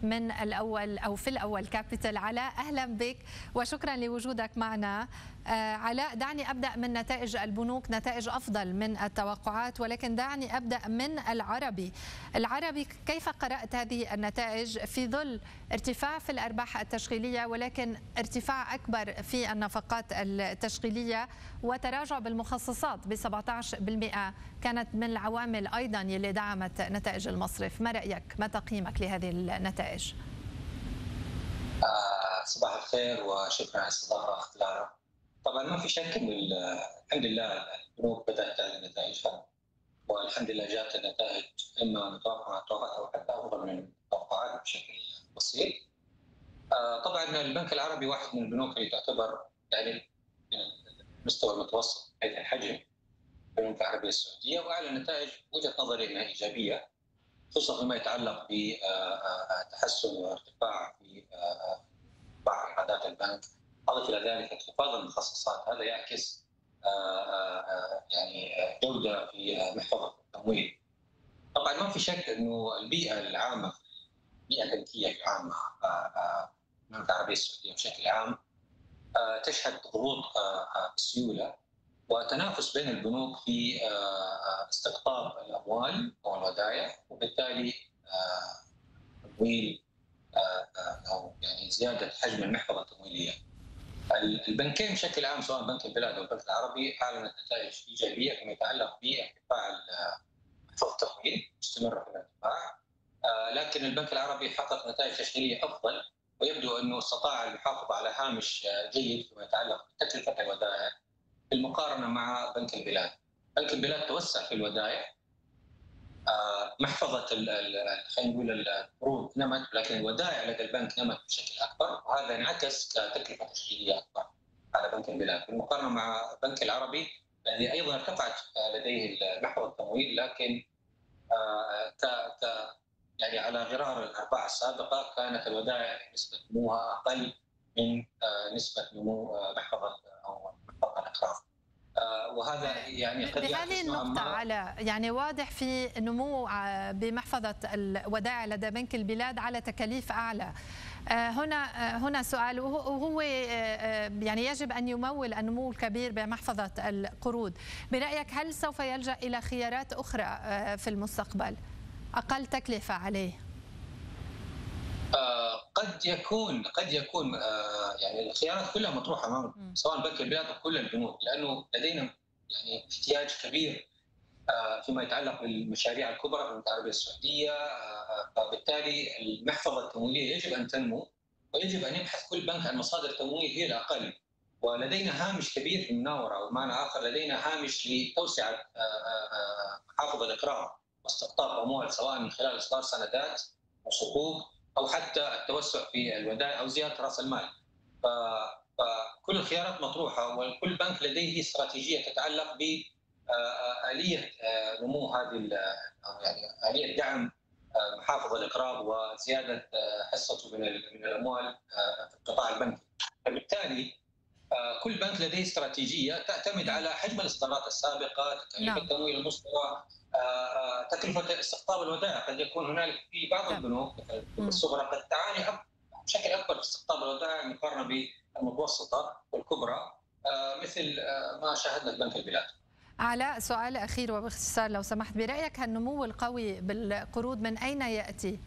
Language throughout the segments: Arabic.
من الأول أو في الأول كابيتال. علاء، أهلا بك وشكرا لوجودك معنا. علاء، دعني أبدأ من نتائج البنوك، نتائج أفضل من التوقعات، ولكن دعني أبدأ من العربي. كيف قرأت هذه النتائج في ظل ارتفاع في الأرباح التشغيلية ولكن ارتفاع أكبر في النفقات التشغيلية وتراجع بالمخصصات ب 17%؟ كانت من العوامل أيضا اللي دعمت نتائج المصرف. ما رأيك؟ ما تقييمك لهذه النتائج؟ صباح الخير وشكرا على الاستضافه اخت لارا. طبعا ما في شك ان الحمد لله البنوك بدات تعلن نتائجها، والحمد لله جاءت النتائج اما متوقعه او حتى افضل من المتوقعات بشكل بسيط. طبعا البنك العربي واحد من البنوك اللي تعتبر يعني المستوى المتوسط حيث الحجم في البنوك العربيه السعوديه، واعلن نتائج وجهه نظري انها ايجابيه، خصوصا فيما يتعلق بتحسن وارتفاع في بعض ايرادات البنك، اضف الى ذلك انخفاض المخصصات. هذا يعكس يعني جوده في محفظه التمويل. طبعا ما في شك انه البيئه العامه، البيئه البنكيه العامه المملكه العربيه السعوديه بشكل عام تشهد ضغوط السيوله وتنافس بين البنوك في استقطاب الاموال او الودائع، وبالتالي تمويل او يعني زياده حجم المحفظه التمويليه. البنكين بشكل عام سواء بنك البلاد او البنك العربي اعلنت نتائج ايجابيه فيما يتعلق بارتفاع محفظه التمويل مستمره في الارتفاع، لكن البنك العربي حقق نتائج تشغيليه افضل، ويبدو انه استطاع المحافظه على هامش جيد فيما يتعلق بتكلفه الودائع بالمقارنه مع بنك البلاد. بنك البلاد توسع في الودائع، محفظه خلينا نقول القروض نمت، لكن الودائع لدى البنك نمت بشكل اكبر، وهذا انعكس كتكلفه تشغيليه اكبر على بنك البلاد بالمقارنه مع البنك العربي الذي ايضا ارتفعت لديه محفظه التمويل، لكن يعني على غرار الارباع السابقه كانت الودائع نسبه نموها اقل من نسبه نمو محفظه او محفظه الاقراض. وهذا يعني قد بهذه النقطة على يعني واضح في نمو بمحفظة الودائع لدى بنك البلاد على تكاليف أعلى. هنا سؤال، وهو يعني يجب أن يمول النمو الكبير بمحفظة القروض. برأيك هل سوف يلجأ إلى خيارات أخرى في المستقبل أقل تكلفة عليه؟ قد يكون يعني الخيارات كلها مطروحه امام سواء بنك البلاد او كل البنوك، لانه لدينا يعني احتياج كبير فيما يتعلق بالمشاريع الكبرى في المملكه العربيه السعوديه، فبالتالي المحفظه التمويليه يجب ان تنمو، ويجب ان يبحث كل بنك عن مصادر تمويل هي الاقل. ولدينا هامش كبير في المناوره، او بمعنى اخر لدينا هامش لتوسعه محافظ الاقراض واستقطاب اموال سواء من خلال اصدار سندات وصكوك او حتى التوسع في الودائع او زياده راس المال. فكل الخيارات مطروحه، وكل بنك لديه استراتيجيه تتعلق بآلية نمو هذه يعني آلية دعم محافظ الاقراض وزياده حصته من الاموال في القطاع البنكي. فبالتالي كل بنك لديه استراتيجيه تعتمد على حجم الاصدارات السابقه، تكاليف التمويل المصدره، تكلفه استقطاب الودائع. قد يكون هنالك في بعض البنوك الصغرى قد تعاني بشكل اكبر في استقطاب الودائع مقارنه بالمتوسطه والكبرى، مثل ما شاهدنا في بنك البلاد. علاء، سؤال اخير وباختصار لو سمحت، برايك النمو القوي بالقروض من اين ياتي؟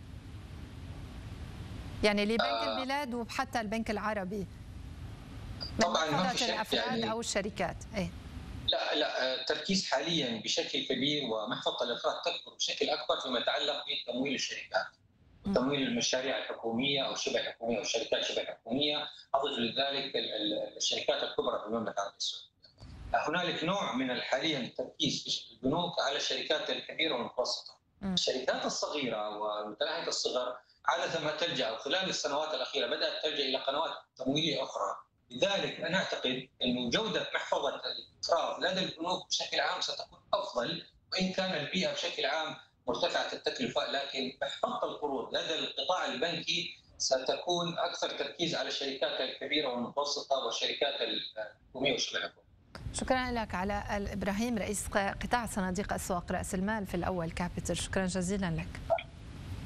يعني لبنك البلاد وحتى البنك العربي، طبعا ما في شك الافراد يعني او الشركات. لا التركيز حاليا بشكل كبير ومحفظه الاقراض تكبر بشكل اكبر فيما يتعلق بتمويل الشركات، تمويل المشاريع الحكوميه او شبه الحكوميه او الشركات شبه الحكوميه، اضف لذلك الشركات الكبرى في المملكه العربيه السعوديه. هنالك نوع من حاليا التركيز في البنوك على الشركات الكبيره والمتوسطه. الشركات الصغيره ومتناهيه الصغر عاده ما تلجا خلال السنوات الاخيره بدات تلجا الى قنوات تمويليه اخرى. لذلك انا اعتقد انه جوده محفظه الاقراض لدى البنوك بشكل عام ستكون افضل، وان كان البيئه بشكل عام مرتفعه التكلفه، لكن محفظه القروض لدى القطاع البنكي ستكون اكثر تركيز على الشركات الكبيره والمتوسطه والشركات الحكوميه وشبه الحكوميه. شكرا لك علاء الإبراهيم، رئيس قطاع صناديق أسواق رأس المال في الأول كابيتال. شكرا جزيلا لك.